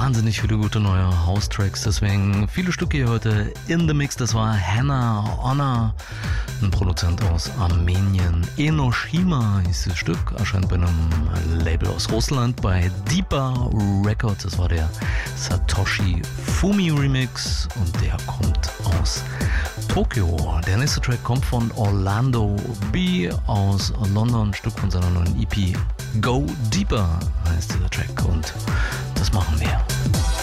wahnsinnig viele gute neue House-Tracks, deswegen viele Stücke hier heute in the Mix. Das war Hannah Honor, ein Produzent aus Armenien. Enoshima hieß das Stück, erscheint bei einem Label aus Russland, bei Deepa Records. Das war der Satoshi Fumi Remix und der kommt aus Tokio. Der nächste Track kommt von Orlando B aus London, ein Stück von seiner neuen EP Go Deeper heißt dieser Track und das machen wir.